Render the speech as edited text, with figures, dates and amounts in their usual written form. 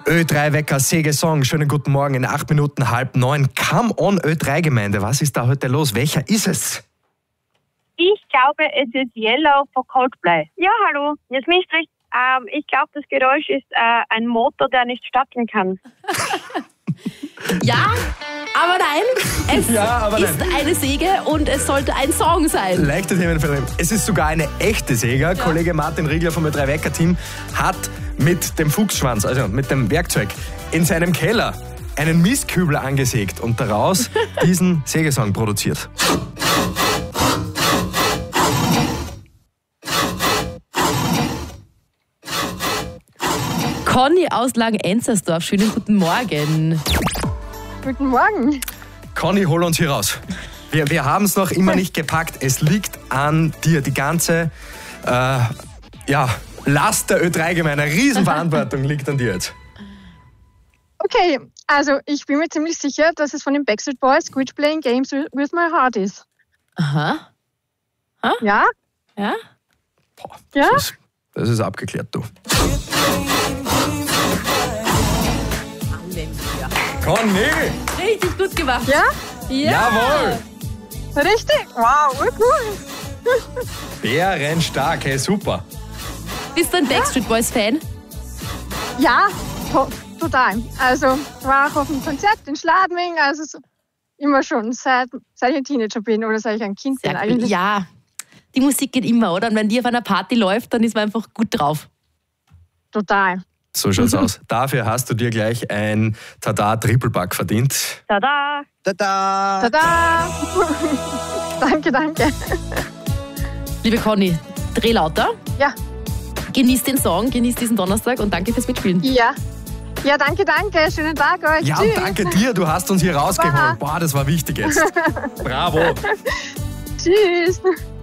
Ö3-Wecker, Sägesong, schönen guten Morgen in 8 Minuten, 8:30. Come on, Ö3-Gemeinde, was ist da heute los? Welcher ist es? Ich glaube, es ist Yellow von Coldplay. Ja, hallo, Jasmin spricht. Ich glaube, das Geräusch ist ein Motor, der nicht starten kann. Ja, aber nein, es ist eine Säge und es sollte ein Song sein. Leichte Themenfälle. Es ist sogar eine echte Säge. Ja. Kollege Martin Riegler vom Ö3-Wecker-Team hat mit dem Fuchsschwanz, also mit dem Werkzeug, in seinem Keller einen Mistkübel angesägt und daraus diesen Sägesong produziert. Conny aus Langenenzersdorf, schönen guten Morgen. Guten Morgen. Conny, hol uns hier raus. Wir haben es noch immer nicht gepackt. Es liegt an dir. Die ganze Last der Ö3-Gemeinde, eine Riesenverantwortung liegt an dir jetzt. Okay, also ich bin mir ziemlich sicher, dass es von den Backstreet Boys Quit Playing Games with My Heart ist. Aha. Ja? Ja? Boah, Ja? Das ist abgeklärt, du. Conny! Richtig gut gemacht. Ja? Jawohl! Richtig? Wow, cool. Bärenstark, hey, super. Bist du ein Backstreet Boys Fan? Ja, total. Also war auch auf dem Konzert in Schladming, also so, immer schon, seit ich ein Teenager bin oder seit ich ein Kind bin eigentlich. Ja, die Musik geht immer, oder? Und wenn die auf einer Party läuft, dann ist man einfach gut drauf. Total. So schaut's aus. Dafür hast du dir gleich ein Tada-Trippelpack verdient. Tada! Tada! Tada! Danke. Liebe Conny, dreh lauter. Ja. Genieß den Song, genieß diesen Donnerstag und danke fürs Mitspielen. Ja, danke. Schönen Tag euch. Ja, Tschüss. und danke dir, du hast uns hier rausgeholt. Boah, das war wichtig jetzt. Bravo. Tschüss.